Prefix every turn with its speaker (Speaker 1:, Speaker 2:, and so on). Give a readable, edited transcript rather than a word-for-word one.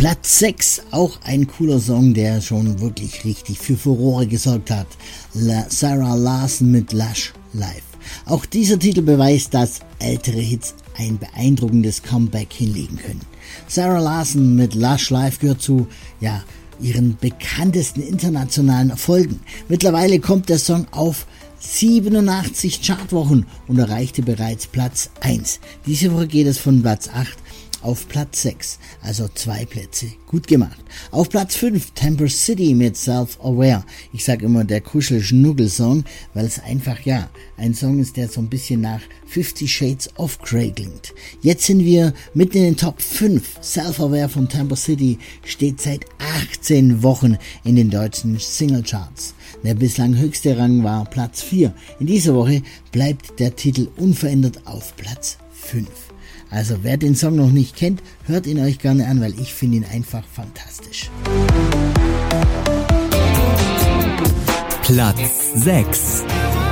Speaker 1: Platz 6, auch ein cooler Song, der schon wirklich richtig für Furore gesorgt hat. Sarah Larsson mit Lush Life. Auch dieser Titel beweist, dass ältere Hits ein beeindruckendes Comeback hinlegen können. Sarah Larsson mit Lush Life gehört zu, ihren bekanntesten internationalen Erfolgen. Mittlerweile kommt der Song auf 87 Chartwochen und erreichte bereits Platz 1. Diese Woche geht es von Platz 8 auf Platz 6, also 2 Plätze. Gut gemacht. Auf Platz 5 Temper City mit Self-Aware. Ich sage immer der Kuschel-Schnuggel-Song, weil es einfach ein Song ist, der so ein bisschen nach 50 Shades of Grey klingt. Jetzt sind wir mitten in den Top 5. Self-Aware von Temper City steht seit 18 Wochen in den deutschen Singlecharts. Der bislang höchste Rang war Platz 4. In dieser Woche bleibt der Titel unverändert auf Platz 5. Also wer den Song noch nicht kennt, hört ihn euch gerne an, weil ich finde ihn einfach fantastisch.
Speaker 2: Platz 6.